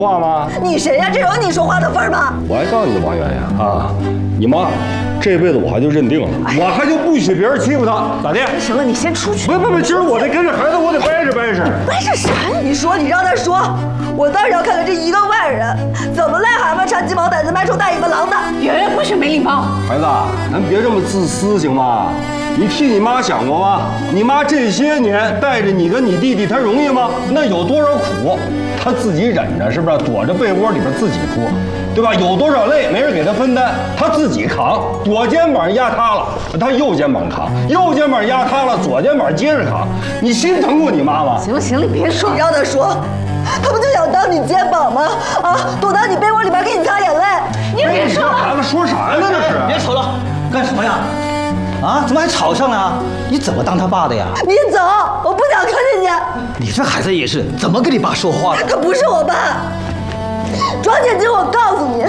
话吗？ 你谁呀？这有你说话的份儿吗？ 我还告诉你王媛媛啊，你妈这辈子我还就认定了，我还就不许别人欺负她，咋的？ 行了，你先出去。 不，今儿我得跟着孩子，我得掰扯掰扯。 掰扯啥呀？你说，你让他说，我倒是要看看这一个外人怎么癞蛤蟆缠鸡毛掸子，迈出大尾巴狼的。 媛媛不许没礼貌。 孩子，咱别这么自私行吗？你替你妈想过吗？你妈这些年带着你跟你弟弟，她容易吗？那有多少苦，她自己忍着，是不是？躲着被窝里边自己哭，对吧？有多少累没人给她分担，她自己扛。左肩膀压塌了，她右肩膀扛；右肩膀压塌了，左肩膀接着扛。你心疼过你妈吗？ 行了行了，你别说。 你让他说，他不就想当你肩膀吗？啊，躲到你被窝里边给你擦眼泪。 你别说了。 孩子说啥呢？这是？ 别吵了，干什么呀？啊，怎么还吵上了啊？你怎么当他爸的呀？ 你走，我不想看见你。 你这孩子也是，怎么跟你爸说话的？ 他不是我爸。庄姐姐，我告诉你，